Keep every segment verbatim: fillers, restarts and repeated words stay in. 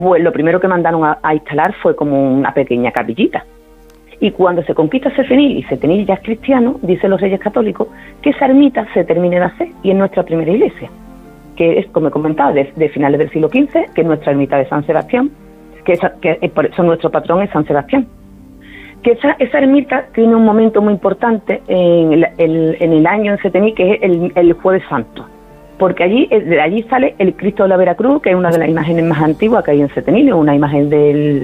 Pues lo primero que mandaron a, a instalar fue como una pequeña capillita. Y cuando se conquista Setenil, y Setenil ya es cristiano, dicen los Reyes Católicos, que esa ermita se termine de hacer, y es nuestra primera iglesia, que es, como he comentado, de, de finales del siglo quince, que es nuestra ermita de San Sebastián, que, es, que es, por eso nuestro patrón es San Sebastián. Que esa, esa ermita tiene un momento muy importante en el, el, en el año en Setenil, que es el, el Jueves Santo, porque allí de allí sale el Cristo de la Veracruz, que es una de las imágenes más antiguas que hay en Setenil, es una imagen del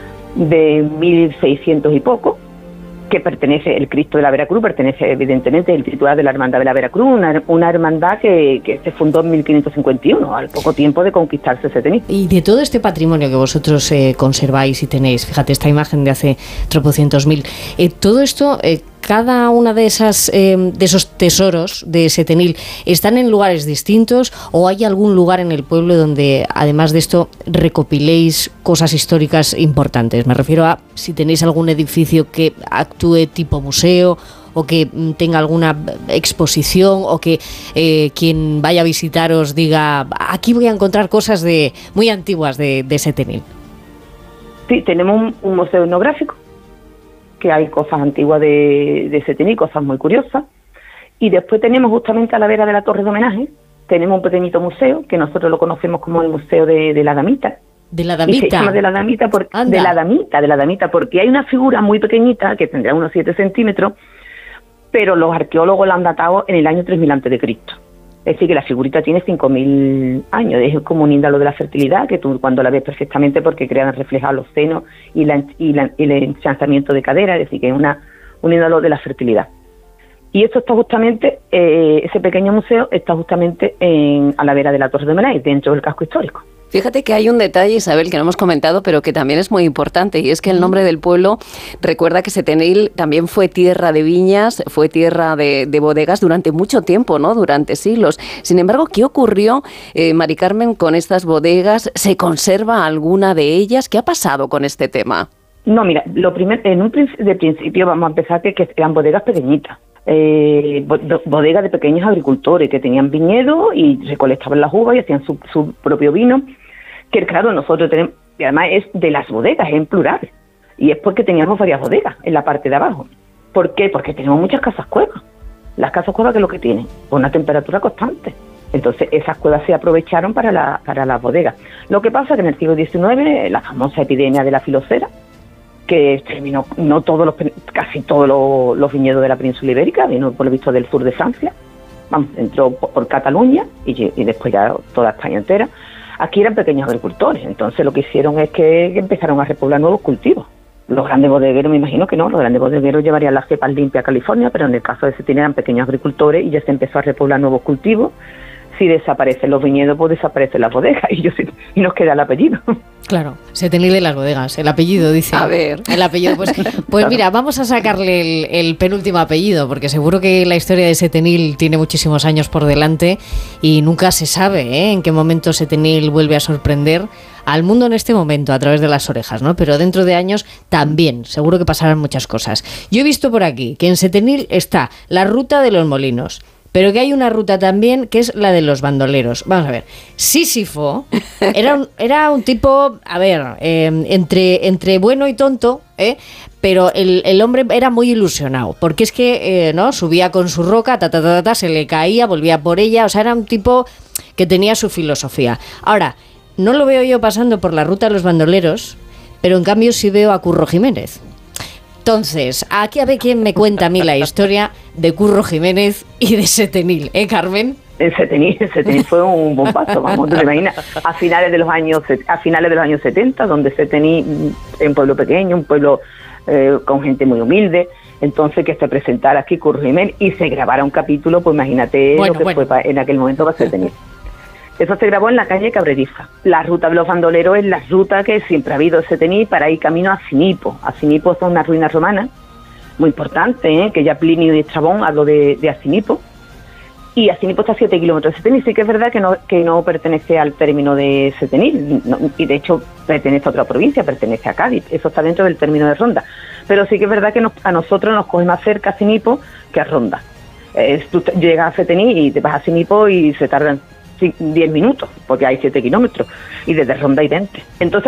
de mil seiscientos y poco, que pertenece, el Cristo de la Veracruz pertenece evidentemente el titular de la Hermandad de la Veracruz, una, una hermandad que, que se fundó en mil quinientos cincuenta y uno, al poco tiempo de conquistarse Setenil. Y de todo este patrimonio que vosotros eh, conserváis y tenéis, fíjate, esta imagen de hace tropocientos mil, eh, todo esto... Eh, cada una de esas eh, de esos tesoros de Setenil están en lugares distintos, o hay algún lugar en el pueblo donde además de esto recopiléis cosas históricas importantes. Me refiero a si tenéis algún edificio que actúe tipo museo, o que tenga alguna exposición, o que eh, quien vaya a visitaros diga, aquí voy a encontrar cosas de muy antiguas de, de Setenil. Sí, tenemos un, un museo etnográfico, que hay cosas antiguas de, de Setenil, cosas muy curiosas, y después tenemos justamente a la vera de la torre de homenaje, tenemos un pequeñito museo, que nosotros lo conocemos como el Museo de, de la Damita. ¿De la Damita? Y se llama de la Damita, por, de la Damita, de la Damita, porque hay una figura muy pequeñita, que tendrá unos siete centímetros, pero los arqueólogos la han datado en el año tres mil antes de Cristo. Es decir, que la figurita tiene cinco mil años, es como un índalo de la fertilidad, que tú cuando la ves perfectamente porque crean reflejados los senos y, la, y, la, y el ensanchamiento de cadera, es decir, que es una, un índalo de la fertilidad. Y esto está justamente, eh, ese pequeño museo está justamente en, a la vera de la Torre de Homenaje, dentro del casco histórico. Fíjate que hay un detalle, Isabel, que no hemos comentado, pero que también es muy importante, y es que el nombre del pueblo recuerda que Setenil también fue tierra de viñas, fue tierra de, de bodegas durante mucho tiempo, ¿no? Durante siglos. Sin embargo, ¿qué ocurrió, eh, Mari Carmen, con estas bodegas? ¿Se conserva alguna de ellas? ¿Qué ha pasado con este tema? No, mira, lo primero, en un principio, de principio vamos a empezar que, que eran bodegas pequeñitas. Eh, bodegas de pequeños agricultores que tenían viñedo y recolectaban las uvas y hacían su, su propio vino, que claro, nosotros tenemos, y además es de las bodegas, es en plural, y es porque teníamos varias bodegas en la parte de abajo. ¿Por qué? Porque tenemos muchas casas cuevas. Las casas cuevas, ¿qué es lo que tienen? Una temperatura constante. Entonces esas cuevas se aprovecharon para, la, para las bodegas. Lo que pasa es que en el siglo diecinueve, la famosa epidemia de la filocera, que terminó no todos los, casi todos los, los viñedos de la península ibérica, vino por lo visto del sur de Francia, vamos, entró por, por Cataluña y, y después ya toda España entera. Aquí eran pequeños agricultores, entonces lo que hicieron es que, que empezaron a repoblar nuevos cultivos. Los grandes bodegueros, me imagino que no, los grandes bodegueros llevarían las cepas limpias a California, pero en el caso de Setenil eran pequeños agricultores y ya se empezó a repoblar nuevos cultivos. Si desaparecen los viñedos, pues desaparecen las bodegas y, yo, y nos queda el apellido. Claro, Setenil de las bodegas, el apellido, dice. A ver. El apellido, pues, pues mira, vamos a sacarle el, el penúltimo apellido, porque seguro que la historia de Setenil tiene muchísimos años por delante y nunca se sabe, ¿eh?, en qué momento Setenil vuelve a sorprender al mundo en este momento a través de las orejas, ¿no? Pero dentro de años también, seguro que pasarán muchas cosas. Yo he visto por aquí que en Setenil está la ruta de los molinos, pero que hay una ruta también que es la de los bandoleros. Vamos a ver, Sísifo era un, era un tipo, a ver, eh, entre, entre bueno y tonto, ¿eh? Pero el, el hombre era muy ilusionado, porque es que, eh, ¿no? Subía con su roca, ta, ta, ta, ta, se le caía, volvía por ella, o sea, era un tipo que tenía su filosofía. Ahora, no lo veo yo pasando por la ruta de los bandoleros, pero en cambio sí veo a Curro Jiménez. Entonces, aquí a ver quién me cuenta a mí la historia de Curro Jiménez y de Setenil, ¿eh, Carmen? El Setenil, el Setenil fue un bombazo, vamos, te imaginas, a finales de los años a finales de los años setenta, donde Setenil es un pueblo pequeño, un pueblo eh, con gente muy humilde, entonces que se presentara aquí Curro Jiménez y se grabara un capítulo, pues imagínate bueno, lo que bueno. fue pa, en aquel momento para Setenil. Eso se grabó en la calle Cabreriza. La ruta de los bandoleros es la ruta que siempre ha habido en Setenil para ir camino a Cinipo. A Cinipo son unas ruinas romanas muy importantes, ¿eh? Que ya Plinio y Estrabón habló de, de Acinipo. Y Acinipo está a siete kilómetros de Setenil. Sí que es verdad que no, que no pertenece al término de Setenil, no, y de hecho pertenece a otra provincia, pertenece a Cádiz. Eso está dentro del término de Ronda. Pero sí que es verdad que nos, a nosotros nos coge más cerca Acinipo que a Ronda. Eh, tú llegas a Setenil y te vas a Acinipo y se tardan diez minutos, porque hay siete kilómetros, y desde Ronda hay veinte. Entonces